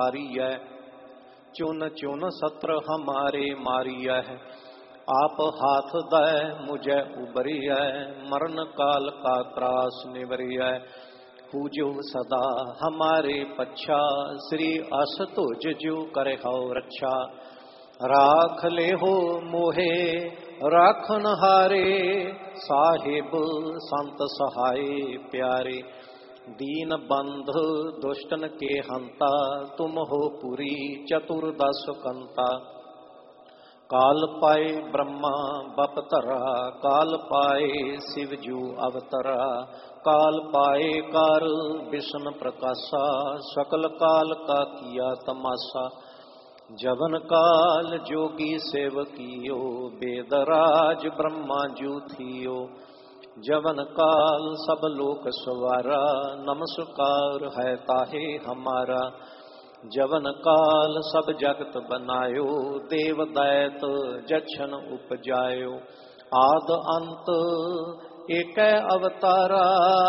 है। चुन चुन सत्र हमारे मारिया है। आप हाथ दय मुझे उबरिया, मरण काल का त्रास निवरिया। पूजो सदा हमारे पच्छा, श्री असतुज जो करे हो रक्षा। राख ले हो मोहे राखन हारे, साहिब संत सहाय प्यारे। दीन बंध दुष्टन के हंता, तुम हो पुरी चतुर्दश कंता। काल पाए ब्रह्मा बपतरा, काल पाए शिवजू अवतरा। काल पाए कार विष्णु प्रकाशा, सकल काल का किया तमाशा। जवन काल जोगी सेवकियो, बेदराज ब्रह्मा जू थियो। जवन काल सब लोक सवारा, नमस्कार है ताहे हमारा। जवन काल सब जगत बनायो, देव दैत जछन उपजायो। आद अंत एक अवतारा,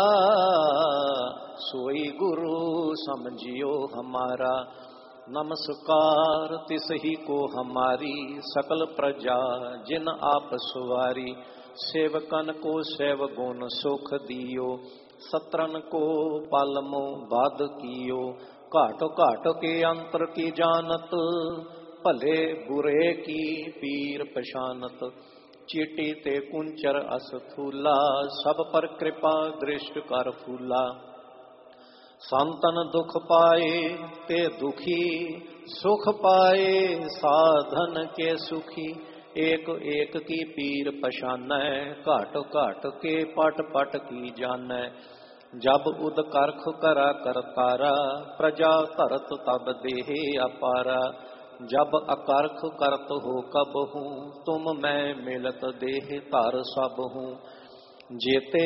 सोई गुरु समझियो हमारा। नमस्कार तिस ही को हमारी, सकल प्रजा जिन आप सुवारी। सेवकन को सेव गुण सुख दियो, सत्रन को पालमो बाध कियो। घाट घाट के अंतर की जानत, भले बुरे की पीर पशानत। चीटी ते कुंचर अस्थूला, सब पर कृपा दृष्ट कर फूला। संतन दुख पाए ते दुखी, सुख पाए साधन के सुखी। एक एक की पीर पशानै, घाट घाट के पट पट की जानै। जब उद करख करा करतारा, प्रजा धरत तब देहे अपारा। जब अकरख करत हो कब हूँ, तुम मैं मिलत देह धर सब हूँ। जेते